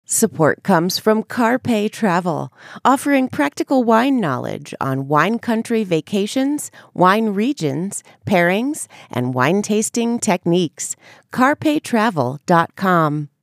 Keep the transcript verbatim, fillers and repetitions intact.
Support comes from CarPay Travel, offering practical wine knowledge on wine country vacations, wine regions, pairings, and wine tasting techniques. carpay travel dot com.